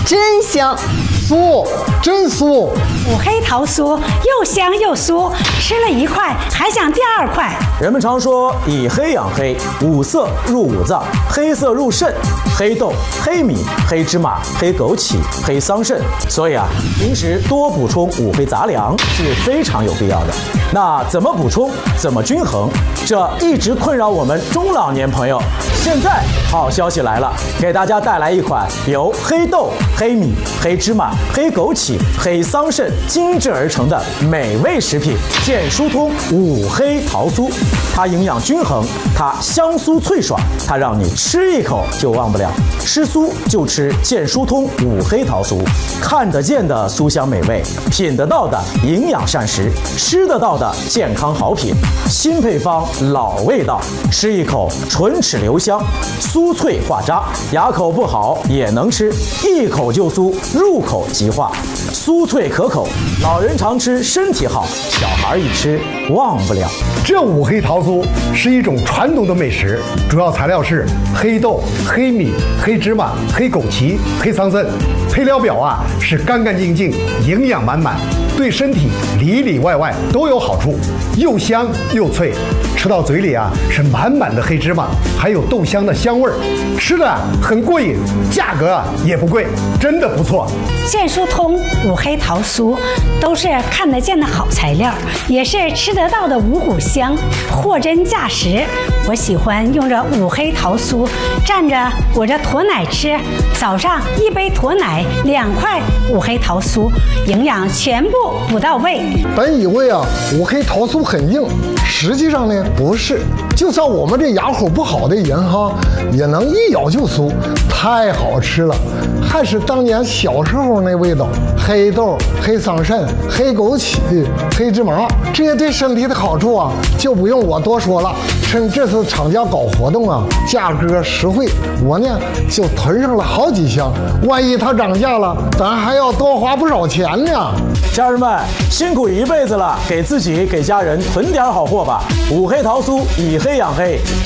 真香。 酥，真酥。 五黑桃酥又香又酥，吃了一块还想第二块。 人们常说以黑养黑，五色入五脏，黑色入肾，黑豆、黑米、黑芝麻、黑枸杞、黑桑葚，所以平时多补充五黑杂粮是非常有必要的。那怎么补充，怎么均衡，这一直困扰我们中老年朋友。现在好消息来了，给大家带来一款由黑豆、黑米、黑芝麻、黑枸杞、黑桑葚精制而成的美味食品——健疏通五黑桃酥。它营养均衡，它香酥脆爽，它让你吃一口就忘不了。吃酥就吃健疏通五黑桃酥，看得见的酥香美味，品得到的营养膳食，吃得到的健康好品，新配方老味道，吃一口唇齿留香，酥脆化渣，牙口不好也能吃，一口就酥，入口即化，酥脆可口，老人常吃身体好，小孩一吃忘不了。 这五黑桃酥是一种传统的美食，主要材料是黑豆、黑米、黑芝麻、黑枸杞、黑桑葚，配料表是干干净净，营养满满，对身体里里外外都有好处，又香又脆，吃到嘴里是满满的黑芝麻，还有豆香的香味儿，吃的很过瘾，价格也不贵，真的不错。 健疏通五黑桃酥都是看得见的好材料，也是吃得到的五谷香，货真价实。我喜欢用这五黑桃酥蘸着裹着驼奶吃，早上一杯驼奶，2块五黑桃酥，营养全部补到位。 本以为五黑桃酥很硬，实际上呢不是，就算我们这牙口不好的人也能一咬就酥，太好吃了，还是当年小时候那味道。黑豆、黑桑葚、黑枸杞、黑芝麻，这些对身体的好处就不用我多说了。趁这次厂家搞活动价格实惠，我呢就囤上了好几箱，万一它涨价了，咱还要多花不少钱呢。 家人们辛苦一辈子了，给自己给家人囤点好货吧。五黑桃酥以黑养黑，